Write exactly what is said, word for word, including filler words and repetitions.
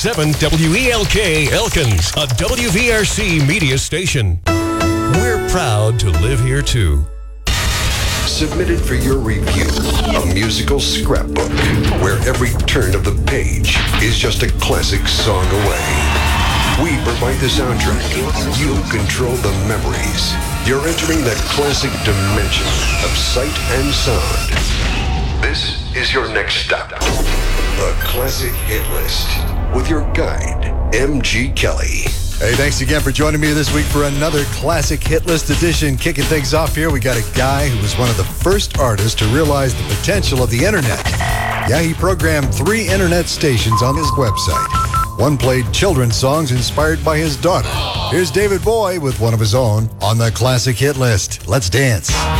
seven W E L K Elkins, a W V R C media station. We're proud to live here too. Submitted for your review, a musical scrapbook where every turn of the page is just a classic song away. We provide the soundtrack. You control the memories. You're entering that classic dimension of sight and sound. This is your next stop. The Classic Hit List with your guide, M G Kelly. Hey, thanks again for joining me this week for another Classic Hit List edition. Kicking things off here, we got a guy who was one of the first artists to realize the potential of the internet. Yeah, he programmed three internet stations on his website. One played children's songs inspired by his daughter. Here's David Bowie with one of his own on the Classic Hit List. Let's dance.